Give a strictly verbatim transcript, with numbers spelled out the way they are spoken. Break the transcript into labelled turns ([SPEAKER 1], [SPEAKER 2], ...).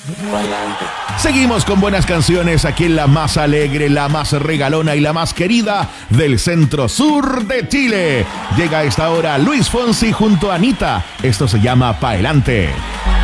[SPEAKER 1] Pa'lante.
[SPEAKER 2] Seguimos con buenas canciones aquí en la más alegre, la más regalona y la más querida del centro sur de Chile. Llega a esta hora Luis Fonsi junto a Anita. Esto se llama Pa'lante.